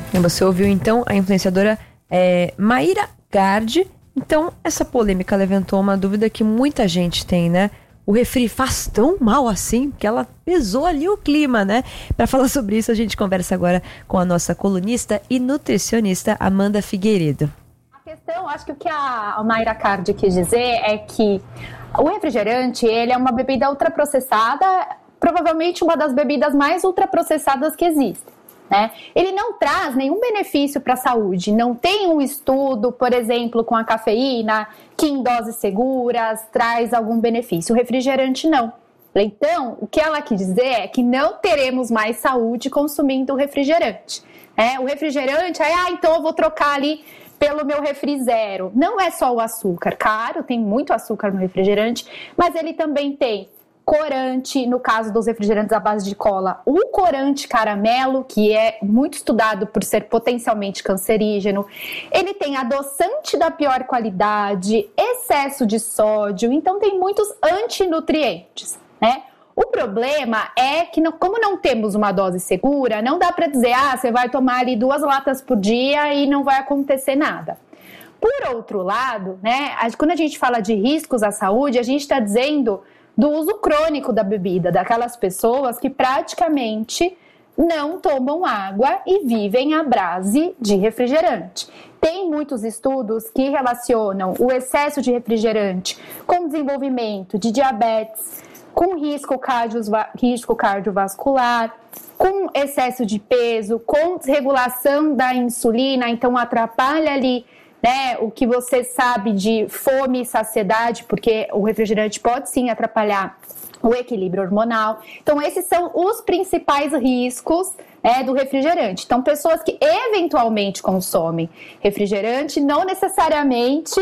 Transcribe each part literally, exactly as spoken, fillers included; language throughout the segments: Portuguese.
Você ouviu então a influenciadora é, Mayra Gard. Então essa polêmica levantou uma dúvida que muita gente tem, né? O refri faz tão mal assim que ela pesou ali o clima, né? Para falar sobre isso, a gente conversa agora com a nossa colunista e nutricionista Amanda Figueiredo. A questão, acho que o que a Mayra Gard quis dizer é que o refrigerante, ele é uma bebida ultraprocessada, provavelmente uma das bebidas mais ultraprocessadas que existem. Né? Ele não traz nenhum benefício para a saúde, não tem um estudo, por exemplo, com a cafeína, que em doses seguras traz algum benefício. O refrigerante não. Então, o que ela quis dizer é que não teremos mais saúde consumindo refrigerante. Né? O refrigerante, aí, ah, então eu vou trocar ali pelo meu refri zero. Não é só o açúcar, claro, tem muito açúcar no refrigerante, mas ele também tem corante, no caso dos refrigerantes à base de cola, o corante caramelo, que é muito estudado por ser potencialmente cancerígeno. Ele tem adoçante da pior qualidade, excesso de sódio, então tem muitos antinutrientes, né? O problema é que, não, como não temos uma dose segura, não dá para dizer, ah, você vai tomar ali duas latas por dia e não vai acontecer nada. Por outro lado, né, quando a gente fala de riscos à saúde, a gente está dizendo do uso crônico da bebida, daquelas pessoas que praticamente não tomam água e vivem à base de refrigerante. Tem muitos estudos que relacionam o excesso de refrigerante com desenvolvimento de diabetes, com risco, cardiova- risco cardiovascular, com excesso de peso, com desregulação da insulina, então atrapalha ali, né, o que você sabe de fome e saciedade, porque o refrigerante pode sim atrapalhar o equilíbrio hormonal. Então, esses são os principais riscos, né, do refrigerante. Então, pessoas que eventualmente consomem refrigerante não necessariamente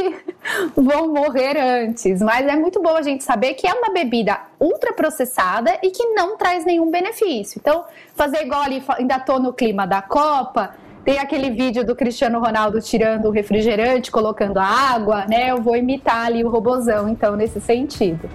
vão morrer antes, mas é muito bom a gente saber que é uma bebida ultraprocessada e que não traz nenhum benefício. Então, fazer igual ali, ainda tô no clima da Copa, tem aquele vídeo do Cristiano Ronaldo tirando o refrigerante, colocando a água, né? Eu vou imitar ali o robozão, então, nesse sentido.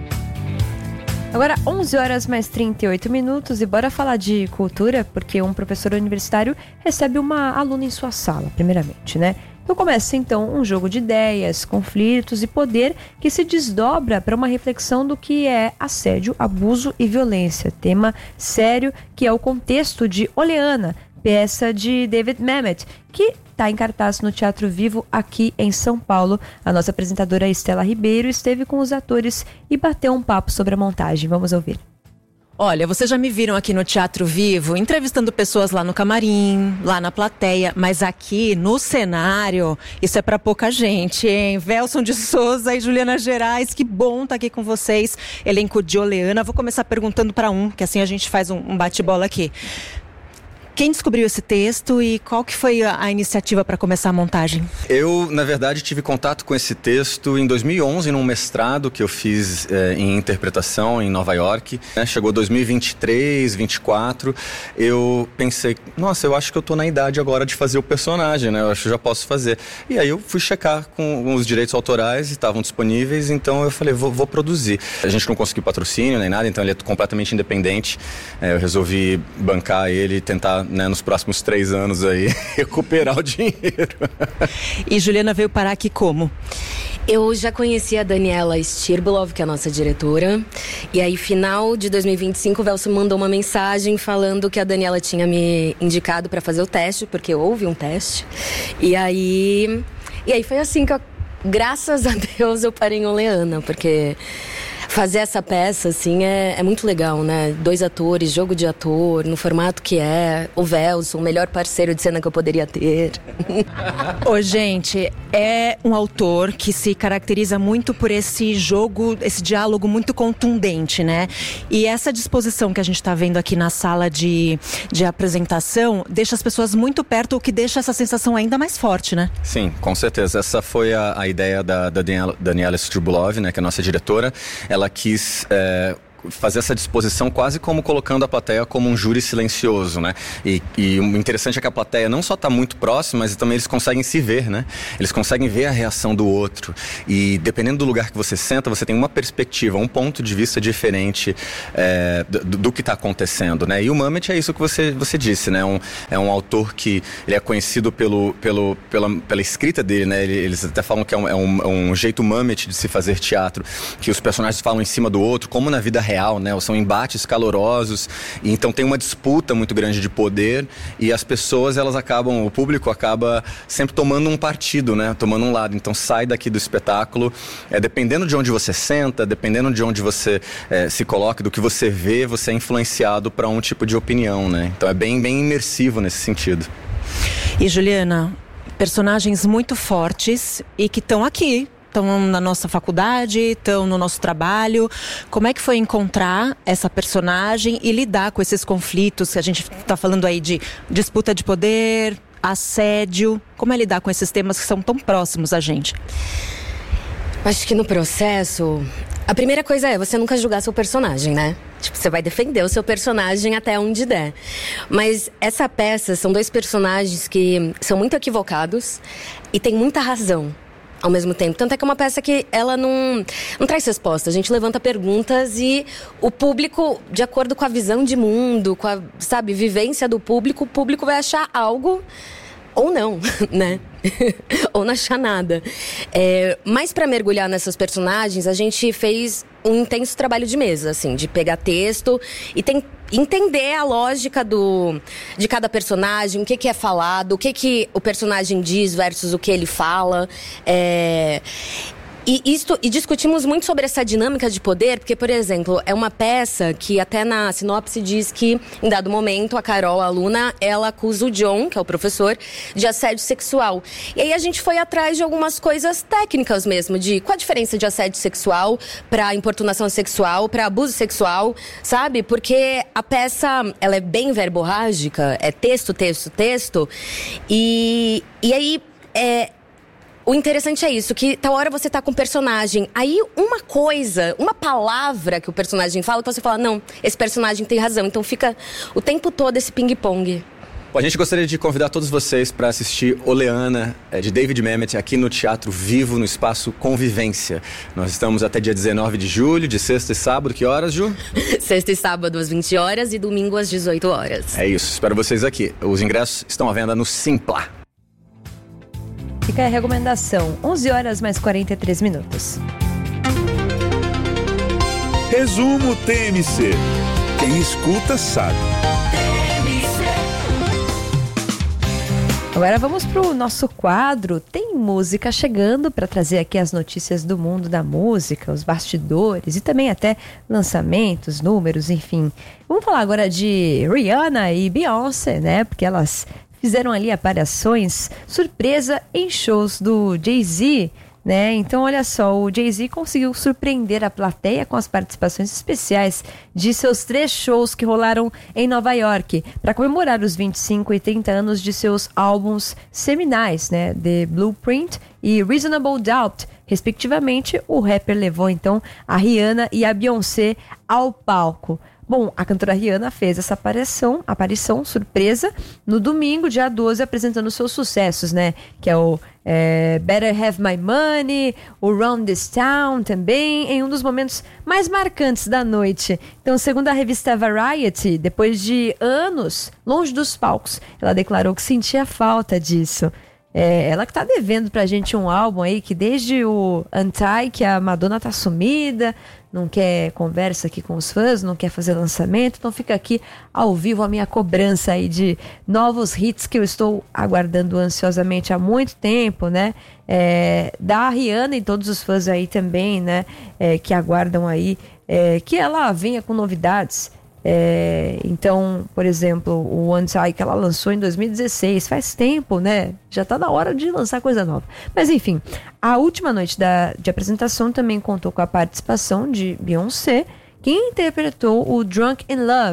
Agora, onze horas mais trinta e oito minutos, e bora falar de cultura, porque um professor universitário recebe uma aluna em sua sala, primeiramente, né? Então começa, então, um jogo de ideias, conflitos e poder que se desdobra para uma reflexão do que é assédio, abuso e violência. Tema sério que é o contexto de Oleana, peça de David Mamet, que está em cartaz no Teatro Vivo aqui em São Paulo. A nossa apresentadora Estela Ribeiro esteve com os atores e bateu um papo sobre a montagem. Vamos ouvir. Olha, vocês já me viram aqui no Teatro Vivo, entrevistando pessoas lá no camarim, lá na plateia, mas aqui no cenário, isso é pra pouca gente, hein? Velson de Souza e Juliana Gerais, que bom estar aqui com vocês. Elenco de Oleana. Vou começar perguntando para um, que assim a gente faz um, um bate-bola aqui. Quem descobriu esse texto e qual que foi a, a iniciativa para começar a montagem? Eu, na verdade, tive contato com esse texto em dois mil e onze, num mestrado que eu fiz é, em interpretação em Nova York. Né? Chegou dois mil e vinte e três, vinte e quatro, eu pensei, nossa, eu acho que eu tô na idade agora de fazer o personagem, né? Eu acho que eu já posso fazer. E aí eu fui checar com os direitos autorais e estavam disponíveis, então eu falei, vou, vou produzir. A gente não conseguiu patrocínio nem nada, então ele é completamente independente. É, eu resolvi bancar ele e tentar, né, nos próximos três anos aí, recuperar o dinheiro. E Juliana veio parar aqui como? Eu já conheci a Daniela Stirbolov, que é a nossa diretora. E aí, final de dois mil e vinte e cinco, o Velson mandou uma mensagem falando que a Daniela tinha me indicado para fazer o teste, porque houve um teste. E aí, e aí foi assim que eu, graças a Deus, eu parei em Oleana, porque fazer essa peça, assim, é, é muito legal, né? Dois atores, jogo de ator, no formato que é. O Velson, o melhor parceiro de cena que eu poderia ter. Ô, gente, é um autor que se caracteriza muito por esse jogo, esse diálogo muito contundente, né? E essa disposição que a gente tá vendo aqui na sala de, de apresentação deixa as pessoas muito perto, o que deixa essa sensação ainda mais forte, né? Sim, com certeza. Essa foi a, a ideia da, da Daniela, Daniela Stirbolov, né, que é a nossa diretora. Ela quis é, fazer essa disposição quase como colocando a plateia como um júri silencioso, né? E, e o interessante é que a plateia não só está muito próxima, mas também eles conseguem se ver, né? Eles conseguem ver a reação do outro. E dependendo do lugar que você senta, você tem uma perspectiva, um ponto de vista diferente é, do, do que está acontecendo, né? E o Mamet é isso que você, você disse, né? Um, é um autor que ele é conhecido pelo, pelo, pela, pela escrita dele, né? Eles até falam que é um, é um, é um jeito Mamet de se fazer teatro, que os personagens falam em cima do outro, como na vida real, né? São embates calorosos, e então tem uma disputa muito grande de poder, e as pessoas, elas acabam, o público acaba sempre tomando um partido, né? Tomando um lado. Então sai daqui do espetáculo, é, dependendo de onde você senta, dependendo de onde você é, se coloca, do que você vê, você é influenciado para um tipo de opinião, né? Então é bem, bem imersivo nesse sentido. E Juliana, personagens muito fortes e que estão aqui, estão na nossa faculdade, estão no nosso trabalho. Como é que foi encontrar essa personagem e lidar com esses conflitos que a gente está falando aí de disputa de poder, assédio? Como é lidar com esses temas que são tão próximos a gente? Acho que no processo, a primeira coisa é você nunca julgar seu personagem, né? Tipo, você vai defender o seu personagem até onde der. Mas essa peça são dois personagens que são muito equivocados e tem muita razão ao mesmo tempo. Tanto é que é uma peça que ela não, não traz resposta. A gente levanta perguntas e o público, de acordo com a visão de mundo, com a, sabe, vivência do público, o público vai achar algo ou não, né? Ou não achar nada. É, mas para mergulhar nessas personagens, a gente fez um intenso trabalho de mesa, assim, de pegar texto e tem, entender a lógica do, de cada personagem, o que, que é falado, o que, que o personagem diz versus o que ele fala. É... E, isto, e discutimos muito sobre essa dinâmica de poder, porque, por exemplo, é uma peça que até na sinopse diz que, em dado momento, a Carol, a aluna, ela acusa o John, que é o professor, de assédio sexual. E aí a gente foi atrás de algumas coisas técnicas mesmo, de qual a diferença de assédio sexual para importunação sexual, para abuso sexual, sabe? Porque a peça, ela é bem verborrágica, é texto, texto, texto, e, e aí... É, o interessante é isso, que tal hora você tá com o personagem, aí uma coisa, uma palavra que o personagem fala, que você fala, não, esse personagem tem razão. Então fica o tempo todo esse ping-pong. Bom, a gente gostaria de convidar todos vocês para assistir Oleana, de David Mamet, aqui no Teatro Vivo, no Espaço Convivência. Nós estamos até dia dezenove de julho, de sexta e sábado. Que horas, Ju? Sexta e sábado às vinte horas e domingo às dezoito horas. É isso, espero vocês aqui. Os ingressos estão à venda no Simpla. Fica a recomendação, onze horas mais quarenta e três minutos. Resumo T M C. Quem escuta sabe. Agora vamos para o nosso quadro Tem Música chegando, para trazer aqui as notícias do mundo da música, os bastidores e também até lançamentos, números, enfim. Vamos falar agora de Rihanna e Beyoncé, né? Porque elas fizeram ali aparições surpresa em shows do Jay-Z, né? Então, olha só, o Jay-Z conseguiu surpreender a plateia com as participações especiais de seus três shows que rolaram em Nova York para comemorar os vinte e cinco e trinta anos de seus álbuns seminais, né? The Blueprint e Reasonable Doubt. Respectivamente, o rapper levou então a Rihanna e a Beyoncé ao palco. Bom, a cantora Rihanna fez essa aparição, aparição surpresa no domingo, dia doze, apresentando seus sucessos, né? Que é o é, Better Have My Money, o Run This Town também, em um dos momentos mais marcantes da noite. Então, segundo a revista Variety, depois de anos longe dos palcos, ela declarou que sentia falta disso. É, ela que tá devendo pra gente um álbum aí que desde o Anti, que a Madonna tá sumida, não quer conversa aqui com os fãs, não quer fazer lançamento, então fica aqui ao vivo a minha cobrança aí de novos hits que eu estou aguardando ansiosamente há muito tempo, né? É, da Rihanna e todos os fãs aí também, né? É, que aguardam aí é, que ela venha com novidades. É, então, por exemplo, o Anti que ela lançou em dois mil e dezesseis, faz tempo, né? Já tá na hora de lançar coisa nova. Mas enfim, a última noite da, de apresentação também contou com a participação de Beyoncé, que interpretou o Drunk in Love,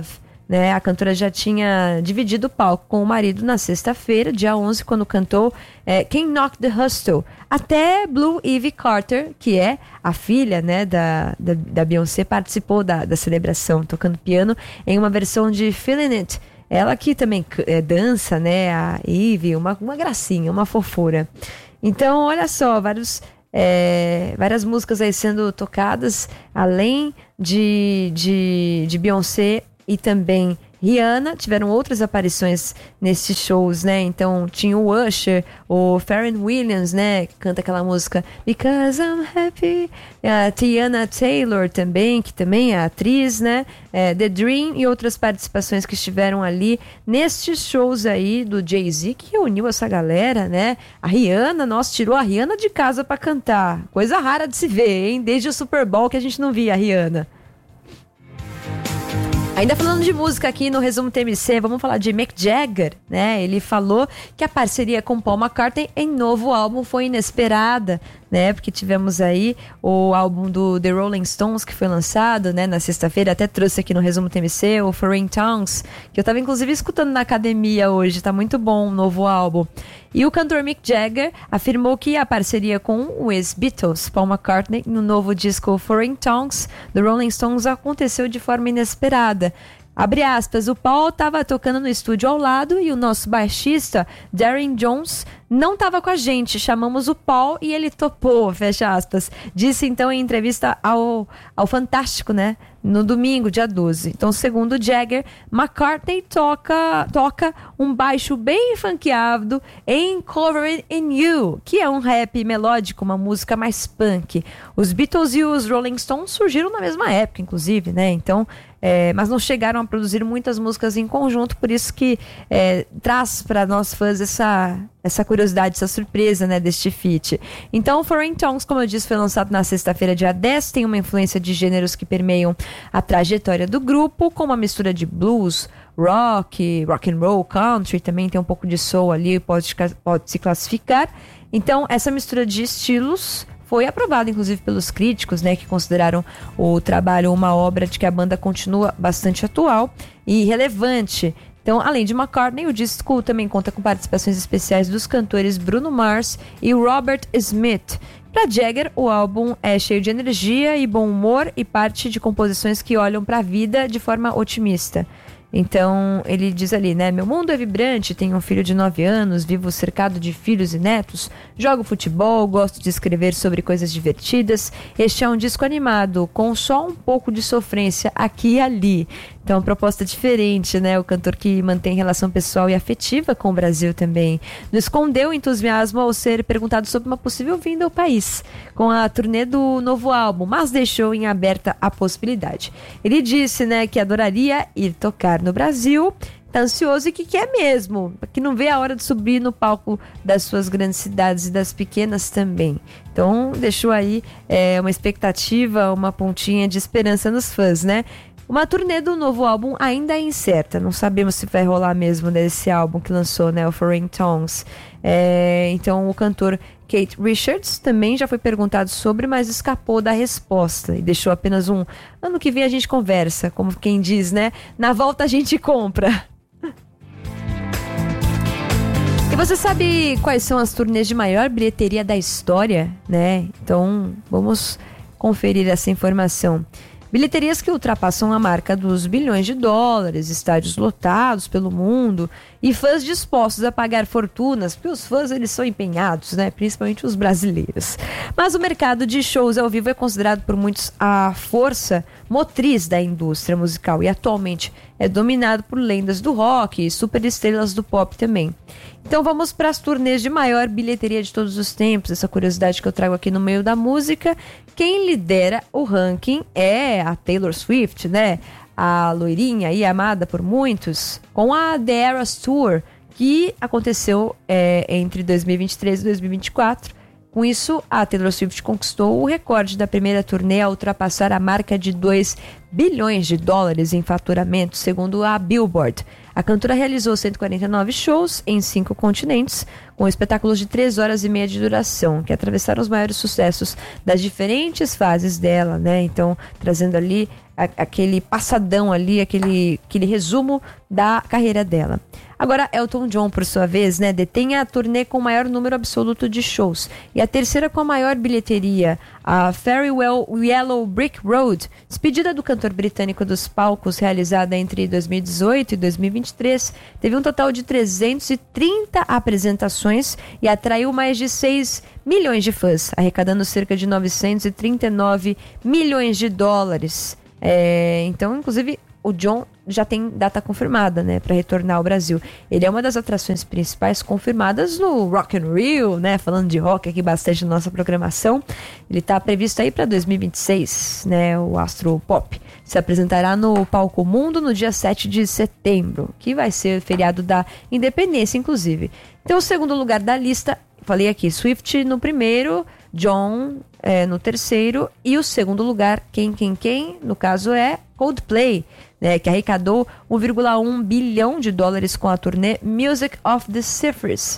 né? A cantora já tinha dividido o palco com o marido na sexta-feira, dia onze, quando cantou é, Can't Knock the Hustle. Até Blue Ivy Carter, que é a filha, né, da, da, da Beyoncé, participou da, da celebração, tocando piano em uma versão de Feeling It. Ela que também é, dança, né? A Ivy, uma, uma gracinha, uma fofura. Então, olha só, vários... É, várias músicas aí sendo tocadas, além de, de, de Beyoncé e também Rihanna. Tiveram outras aparições nesses shows, né? Então tinha o Usher, o Pharrell Williams, né? Que canta aquela música Because I'm Happy. A Tiana Taylor também, que também é atriz, né? É, The Dream e outras participações que estiveram ali nestes shows aí do Jay-Z, que reuniu essa galera, né? A Rihanna, nossa, tirou a Rihanna de casa pra cantar. Coisa rara de se ver, hein? Desde o Super Bowl que a gente não via a Rihanna. Ainda falando de música aqui no Resumo T M C, vamos falar de Mick Jagger, né? Ele falou que a parceria com Paul McCartney em novo álbum foi inesperada, né? Porque tivemos aí o álbum do The Rolling Stones, que foi lançado, né, na sexta-feira. Até trouxe aqui no Resumo T M C o Foreign Tongues, que eu tava inclusive escutando na academia hoje. Tá muito bom o novo álbum. E o cantor Mick Jagger afirmou que a parceria com o ex-Beatles, Paul McCartney, no novo disco Foreign Tongues, do Rolling Stones, aconteceu de forma inesperada. Abre aspas, o Paul estava tocando no estúdio ao lado e o nosso baixista, Darren Jones, não estava com a gente. Chamamos o Paul e ele topou, fecha aspas. Disse então em entrevista ao, ao Fantástico, né? No domingo, dia doze. Então, segundo Jagger, McCartney toca, toca um baixo bem funkeado em Covered in You, que é um rap melódico, uma música mais punk. Os Beatles e os Rolling Stones surgiram na mesma época, inclusive, né? Então, é, mas não chegaram a produzir muitas músicas em conjunto, por isso que é, traz para nós fãs essa... essa curiosidade, essa surpresa, né, deste feat. Então, Foreign Tongues, como eu disse, foi lançado na sexta-feira, dia dez, tem uma influência de gêneros que permeiam a trajetória do grupo, com uma mistura de blues, rock, rock and roll, country, também tem um pouco de soul ali, pode, pode se classificar. Então, essa mistura de estilos foi aprovada, inclusive, pelos críticos, né, que consideraram o trabalho uma obra de que a banda continua bastante atual e relevante. Então, além de McCartney, o disco também conta com participações especiais dos cantores Bruno Mars e Robert Smith. Para Jagger, o álbum é cheio de energia e bom humor e parte de composições que olham para a vida de forma otimista. Então, ele diz ali, né? Meu mundo é vibrante, tenho um filho de nove anos, vivo cercado de filhos e netos, jogo futebol, gosto de escrever sobre coisas divertidas. Este é um disco animado, com só um pouco de sofrência aqui e ali. Então, proposta diferente, né? O cantor que mantém relação pessoal e afetiva com o Brasil também. Não escondeu o entusiasmo ao ser perguntado sobre uma possível vinda ao país, com a turnê do novo álbum, mas deixou em aberta a possibilidade. Ele disse, né, que adoraria ir tocar no Brasil, tá ansioso e que quer mesmo, que não vê a hora de subir no palco das suas grandes cidades e das pequenas também. Então, deixou aí é, uma expectativa, uma pontinha de esperança nos fãs, né? Uma turnê do novo álbum ainda é incerta, não sabemos se vai rolar mesmo desse álbum que lançou, né, o Foreign Tongues. É, então o cantor Keith Richards também já foi perguntado sobre, mas escapou da resposta e deixou apenas um ano que vem a gente conversa, como quem diz, né, na volta a gente compra. E você sabe quais são as turnês de maior bilheteria da história, né? Então vamos conferir essa informação. Bilheterias que ultrapassam a marca dos bilhões de dólares, estádios lotados pelo mundo e fãs dispostos a pagar fortunas, porque os fãs eles são empenhados, né? Principalmente os brasileiros. Mas o mercado de shows ao vivo é considerado por muitos a força motriz da indústria musical e atualmente é dominado por lendas do rock e superestrelas do pop também. Então vamos para as turnês de maior bilheteria de todos os tempos, essa curiosidade que eu trago aqui no meio da música. Quem lidera o ranking é a Taylor Swift, né? A loirinha aí, amada por muitos, com a The Eras Tour, que aconteceu é, entre dois mil e vinte e três e dois mil e vinte e quatro. Com isso, a Taylor Swift conquistou o recorde da primeira turnê a ultrapassar a marca de dois bilhões de dólares em faturamento, segundo a Billboard. A cantora realizou cento e quarenta e nove shows em cinco continentes, com espetáculos de três horas e meia de duração, que atravessaram os maiores sucessos das diferentes fases dela, né? Então, trazendo ali a, aquele passadão ali, aquele, aquele resumo da carreira dela. Agora, Elton John, por sua vez, né, detém a turnê com o maior número absoluto de shows e a terceira com a maior bilheteria, a Farewell Yellow Brick Road, despedida do cantor britânico dos palcos, realizada entre dois mil e dezoito e dois mil e vinte e três, teve um total de trezentas e trinta apresentações e atraiu mais de seis milhões de fãs, arrecadando cerca de novecentos e trinta e nove milhões de dólares. É, então, inclusive, o John já tem data confirmada, né, para retornar ao Brasil. Ele é uma das atrações principais confirmadas no Rock in Rio, né, falando de rock aqui bastante na nossa programação. Ele está previsto aí para dois mil e vinte e seis, né, o astro pop. Se apresentará no Palco Mundo no dia sete de setembro, que vai ser feriado da Independência, inclusive. Então, o segundo lugar da lista, falei aqui, Swift no primeiro, John é, no terceiro, e o segundo lugar, quem, quem, quem, no caso é Coldplay, né, que arrecadou um vírgula um bilhão de dólares com a turnê Music of the Spheres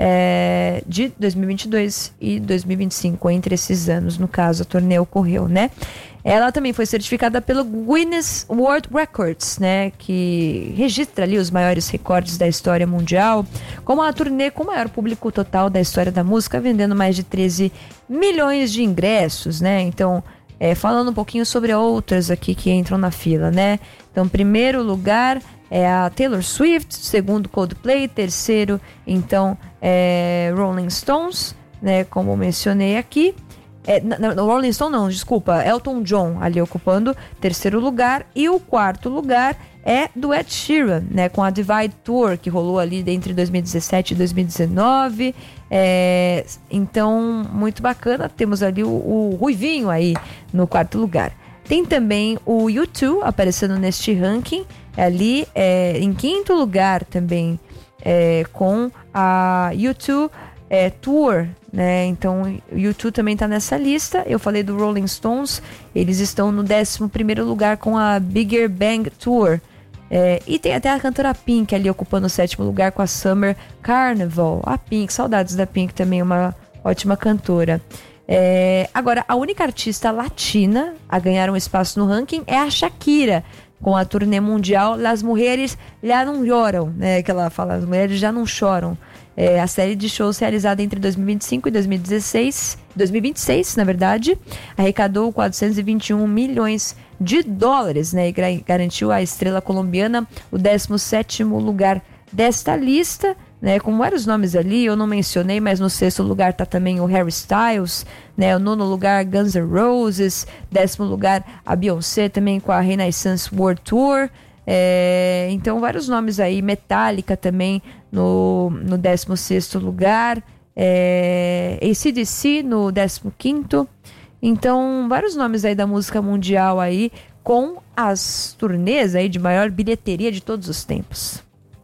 é, de dois mil e vinte e dois e dois mil e vinte e cinco, entre esses anos, no caso, a turnê ocorreu, né? Ela também foi certificada pelo Guinness World Records, né, que registra ali os maiores recordes da história mundial, como a turnê com o maior público total da história da música, vendendo mais de treze milhões de ingressos, né? Então, É, falando um pouquinho sobre outras aqui que entram na fila, né? Então, primeiro lugar é a Taylor Swift, segundo Coldplay, terceiro, então, é Rolling Stones, né? Como mencionei aqui. É, não, Rolling Stone não, desculpa, Elton John ali ocupando terceiro lugar, e o quarto lugar é do Ed Sheeran, né, com a Divide Tour, que rolou ali entre dois mil e dezessete e dois mil e dezenove. É, então, muito bacana, temos ali o, o Ruivinho aí no quarto lugar. Tem também o U dois aparecendo neste ranking, ali é, em quinto lugar também, é, com a U dois é, Tour, né? Então o U dois também está nessa lista. Eu falei do Rolling Stones, eles estão no décimo primeiro lugar com a Bigger Bang Tour. É, e tem até a cantora Pink ali ocupando o sétimo lugar com a Summer Carnival. A Pink, saudades da Pink, também uma ótima cantora. É, agora, a única artista latina a ganhar um espaço no ranking é a Shakira, com a turnê mundial Las Mujeres Já Não Choram, né? Que ela fala, as mulheres já não choram. É, a série de shows realizada entre dois mil e vinte e cinco e dois mil e dezesseis, dois mil e vinte e seis, na verdade, arrecadou quatrocentos e vinte e um milhões de dólares, né, e garantiu à estrela colombiana o décimo sétimo lugar desta lista, né, com vários nomes ali, eu não mencionei, mas no sexto lugar está também o Harry Styles, né, o nono lugar Guns N' Roses, décimo lugar a Beyoncé também com a Renaissance World Tour. É, então vários nomes aí, Metallica também no, no décimo sexto lugar, é, A C D C no décimo quinto. Então vários nomes aí da música mundial aí, com as turnês aí de maior bilheteria de todos os tempos.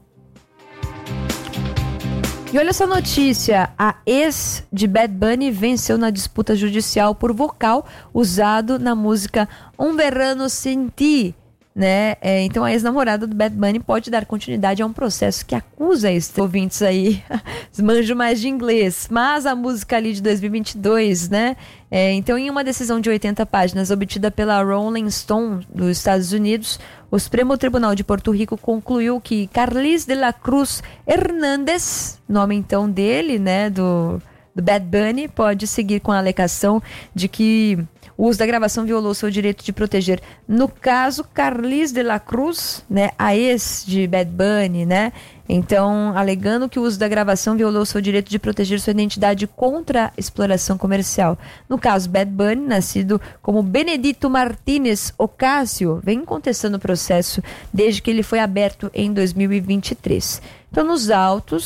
E olha essa notícia, a ex de Bad Bunny venceu na disputa judicial por vocal usado na música Um Verano Sin Ti, né? É, então a ex-namorada do Bad Bunny pode dar continuidade a um processo que acusa esses ouvintes aí, manjo mais de inglês, mas a música ali de dois mil e vinte e dois, né? É, então, em uma decisão de oitenta páginas obtida pela Rolling Stone dos Estados Unidos, o Supremo Tribunal de Porto Rico concluiu que Carlis de la Cruz Hernández, nome então dele, né, do, do Bad Bunny, pode seguir com a alegação de que o uso da gravação violou seu direito de proteger. No caso, Carlis de la Cruz, né, a ex de Bad Bunny, né? Então, alegando que o uso da gravação violou seu direito de proteger sua identidade contra a exploração comercial. No caso, Bad Bunny, nascido como Benedito Martínez Ocasio, vem contestando o processo desde que ele foi aberto em dois mil e vinte e três. Então, nos autos,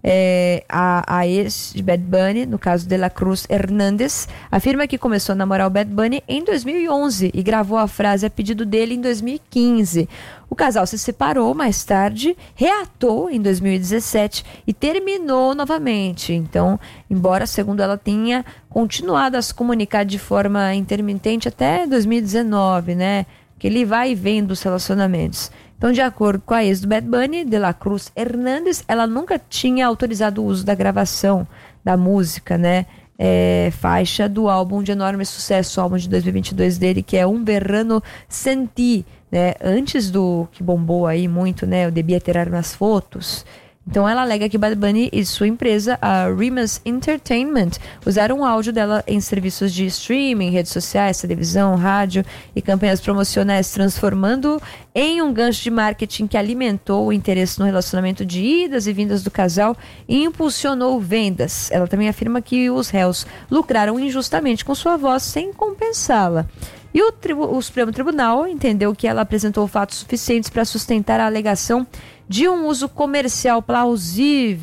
É, a, a ex de Bad Bunny, no caso de La Cruz Hernandez, afirma que começou a namorar o Bad Bunny em dois mil e onze e gravou a frase a pedido dele em dois mil e quinze. O casal se separou mais tarde, reatou em dois mil e dezessete e terminou novamente. Então, embora, segundo ela, tenha continuado a se comunicar de forma intermitente até dois mil e dezenove, né? Que ele vai e vem dos relacionamentos. Então, de acordo com a ex do Bad Bunny, de La Cruz Hernandez, ela nunca tinha autorizado o uso da gravação da música, né? É, faixa do álbum de enorme sucesso, o álbum de dois mil e vinte e dois dele, que é Um Berrano Senti, né? Antes do que bombou aí muito, né? Eu devia tirar umas fotos. Então ela alega que Bad Bunny e sua empresa, a Rimas Entertainment, usaram o áudio dela em serviços de streaming, redes sociais, televisão, rádio e campanhas promocionais, transformando em um gancho de marketing que alimentou o interesse no relacionamento de idas e vindas do casal e impulsionou vendas. Ela também afirma que os réus lucraram injustamente com sua voz sem compensá-la. E o, tribu- o Supremo Tribunal entendeu que ela apresentou fatos suficientes para sustentar a alegação de um uso comercial plausível